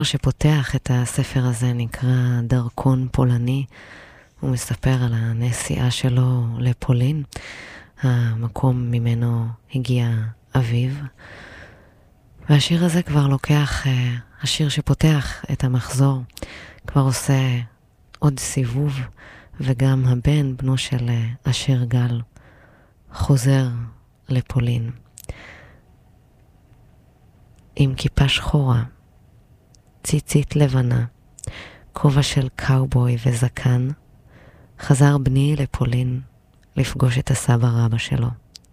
שפותח את הספר הזה נקרא דרכון פולני. הוא מספר על הנסיעה שלו לפולין, המקום ממנו הגיע אביו. והשיר הזה כבר לוקח, השיר שפותח את המחזור, כבר עושה עוד סיבוב, וגם הבן, בנו של אשר גל, חוזר לפולין. עם כיפה שחורה, ציצית לבנה, כובע של קאובוי וזקן, חזר בני לפולין לפגוש את הסבא רבא שלו.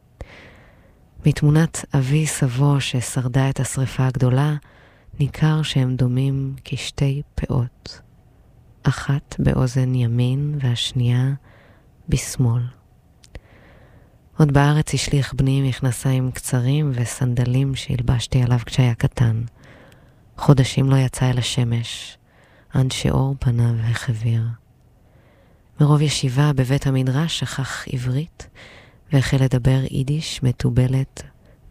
מתמונת אבי סבו ששרדה את השריפה הגדולה, ניכר שהם דומים כשתי פאות, אחת באוזן ימין והשנייה בשמאל. עוד בארץ השליך בני מכנסיים קצרים וסנדלים שהלבשתי עליו כשהיה קטן. חודשים לא יצא אל השמש, עד שאור פניו החביר. מרוב ישיבה בבית המדרש שכח עברית, והחל לדבר יידיש מתובלת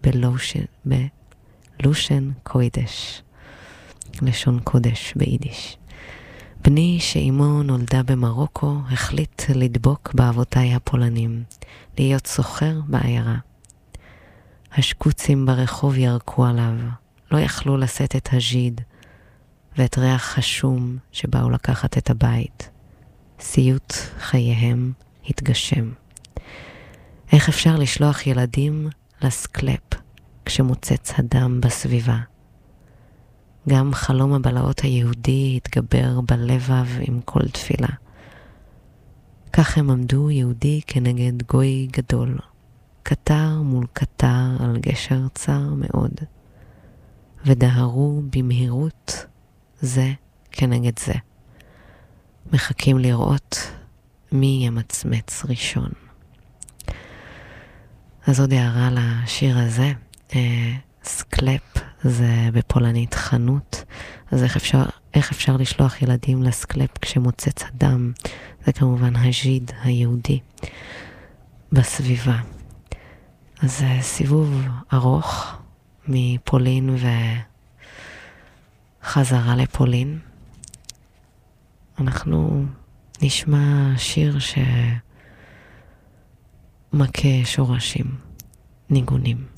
בלושן קוידש, לשון קודש ביידיש. בני שאימו נולדה במרוקו החליט לדבוק באבותיי הפולנים, להיות סוחר בעיירה. השקוצים ברחוב ירקו עליו, לא יכלו לשאת את הז'יד ואת ריח חשום שבאו לקחת את הבית. סיוט חייהם התגשם. איך אפשר לשלוח ילדים לסקלפ כשמוצץ הדם בסביבה? גם חלום הבלעות היהודי התגבר בלבב עם כל תפילה. כך הם עמדו יהודי כנגד גוי גדול, קטר מול קטר על גשר צר מאוד, ודהרו במהירות זה כנגד זה, מחכים לראות מי ימצמץ ראשון. אז עוד הערה לשיר הזה, סקלפ זה בפולנית חנות, אז איך אפשר לשלוח ילדים לסקלפ כשמוצץ הדם? זה כמובן הז'יד היהודי בסביבה. אז סיבוב ארוך מפולין וחזרה לפולין. אנחנו נשמע שיר שמכה שורשים, ניגונים.